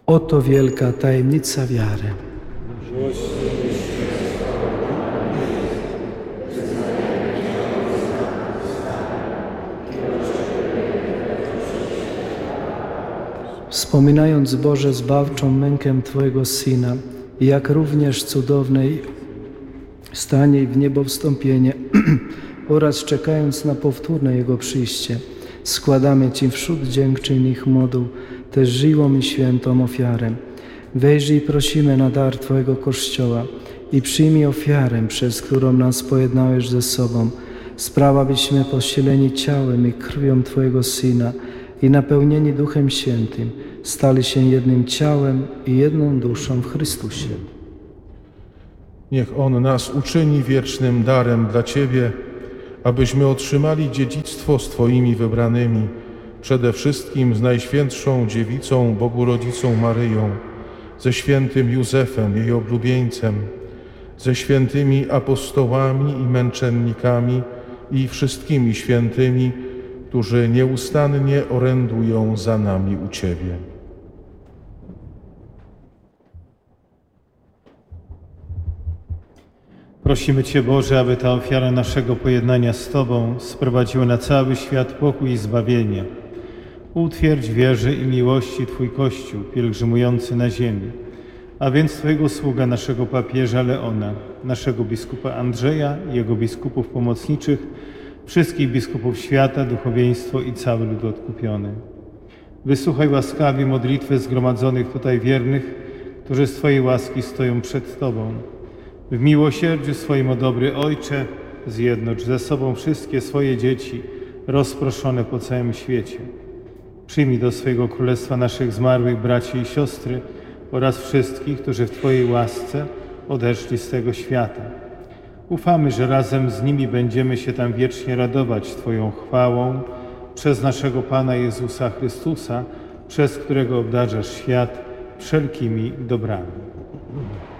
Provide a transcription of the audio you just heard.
Oto wielka tajemnica wiary. Wspominając, Boże, zbawczą mękę Twojego Syna, jak również cudownej stanie i w niebo wstąpienie oraz czekając na powtórne Jego przyjście, składamy Ci wśród dziękczynnych modł tę żyłą i świętą ofiarę. Wejrzyj i prosimy na dar Twojego Kościoła i przyjmij ofiarę, przez którą nas pojednałeś ze sobą. Spraw, abyśmy posileni ciałem i krwią Twojego Syna i napełnieni Duchem Świętym stali się jednym ciałem i jedną duszą w Chrystusie. Niech On nas uczyni wiecznym darem dla Ciebie, abyśmy otrzymali dziedzictwo z Twoimi wybranymi, przede wszystkim z Najświętszą Dziewicą, Bogu Rodzicą Maryją, ze świętym Józefem, jej oblubieńcem, ze świętymi apostołami i męczennikami i wszystkimi świętymi, którzy nieustannie orędują za nami u Ciebie. Prosimy Cię, Boże, aby ta ofiara naszego pojednania z Tobą sprowadziła na cały świat pokój i zbawienie. Utwierdź w wierze i miłości Twój Kościół pielgrzymujący na ziemi, a więc Twojego sługa, naszego papieża Leona, naszego biskupa Andrzeja i jego biskupów pomocniczych, wszystkich biskupów świata, duchowieństwo i cały lud odkupiony. Wysłuchaj łaskawie modlitwy zgromadzonych tutaj wiernych, którzy z Twojej łaski stoją przed Tobą. W miłosierdziu swoim, o dobry Ojcze, zjednocz ze sobą wszystkie swoje dzieci rozproszone po całym świecie. Przyjmij do swojego królestwa naszych zmarłych braci i siostry oraz wszystkich, którzy w Twojej łasce odeszli z tego świata. Ufamy, że razem z nimi będziemy się tam wiecznie radować Twoją chwałą przez naszego Pana Jezusa Chrystusa, przez którego obdarzasz świat wszelkimi dobrami.